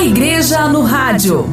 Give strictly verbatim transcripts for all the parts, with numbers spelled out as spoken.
A Igreja no Rádio.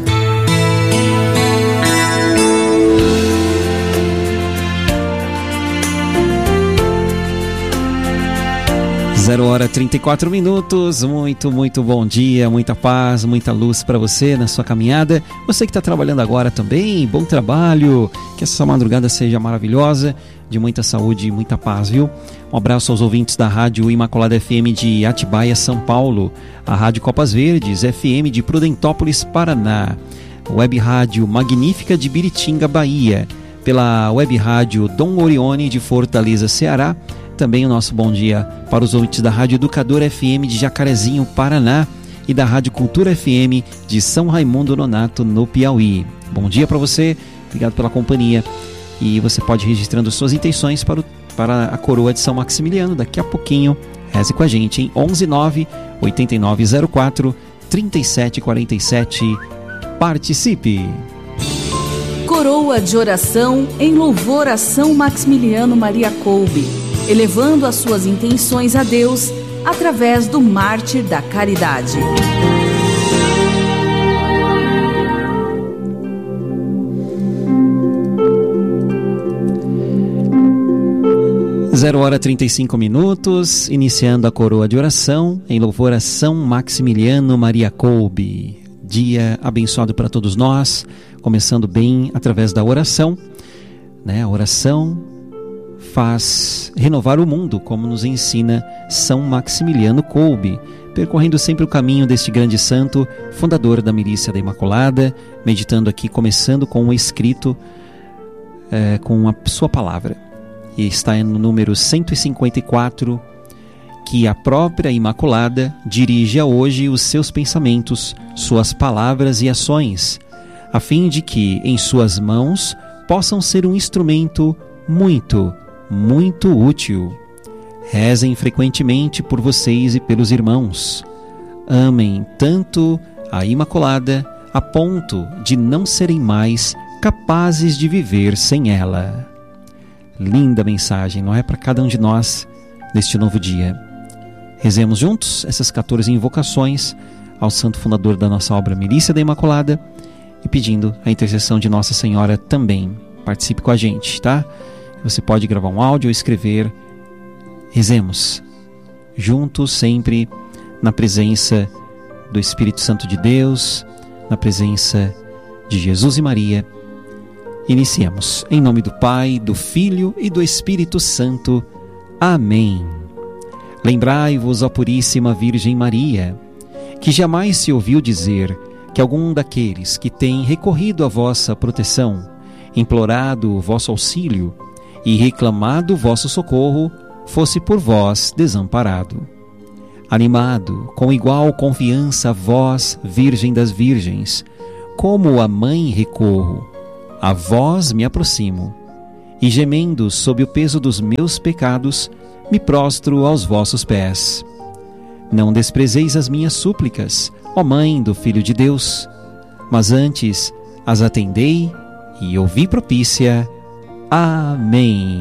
Zero hora trinta e quatro minutos, muito, muito bom dia, muita paz, muita luz para você na sua caminhada. Você que está trabalhando agora também, bom trabalho, que essa madrugada seja maravilhosa, de muita saúde e muita paz, viu? Um abraço aos ouvintes da Rádio Imaculada F M de Atibaia, São Paulo, a Rádio Copas Verdes, F M de Prudentópolis, Paraná, Web Rádio Magnífica de Biritinga, Bahia, pela Web Rádio Dom Orione de Fortaleza, Ceará. Também o nosso bom dia para os ouvintes da Rádio Educador F M de Jacarezinho, Paraná, e da Rádio Cultura F M de São Raimundo Nonato, no Piauí. Bom dia para você, obrigado pela companhia. E você pode ir registrando suas intenções para, o, para a Coroa de São Maximiliano. Daqui a pouquinho, reze com a gente em onze nove oito nove zero quatro três sete quatro sete. Participe! Coroa de oração em louvor a São Maximiliano Maria Kolbe, elevando as suas intenções a Deus através do mártir da caridade. Zero hora trinta e cinco minutos, iniciando a coroa de oração em louvor a São Maximiliano Maria Kolbe. Dia abençoado para todos nós, começando bem através da oração, né? A oração faz renovar o mundo, como nos ensina São Maximiliano Kolbe, percorrendo sempre o caminho deste grande santo, fundador da Milícia da Imaculada, meditando aqui, começando com o escrito, é, com a sua palavra. E está no número cento e cinquenta e quatro, que a própria Imaculada dirige a hoje os seus pensamentos, suas palavras e ações, a fim de que em suas mãos possam ser um instrumento muito, muito útil. Rezem frequentemente por vocês e pelos irmãos. Amem tanto a Imaculada a ponto de não serem mais capazes de viver sem ela. Linda mensagem, não é, para cada um de nós neste novo dia. Rezemos juntos essas quatorze invocações ao santo fundador da nossa obra Milícia da Imaculada e pedindo a intercessão de Nossa Senhora também. Participe com a gente, tá? Você pode gravar um áudio ou escrever. Rezemos juntos, sempre na presença do Espírito Santo de Deus, na presença de Jesus e Maria. Iniciemos. Em nome do Pai, do Filho e do Espírito Santo. Amém. Lembrai-vos, ó Puríssima Virgem Maria, que jamais se ouviu dizer que algum daqueles que têm recorrido à vossa proteção, implorado o vosso auxílio e reclamado o vosso socorro, fosse por vós desamparado. Animado com igual confiança a vós, Virgem das Virgens, como a mãe recorro, a vós me aproximo, e gemendo sob o peso dos meus pecados, me prostro aos vossos pés. Não desprezeis as minhas súplicas, ó Mãe do Filho de Deus, mas antes as atendei e ouvi propícia. Amém.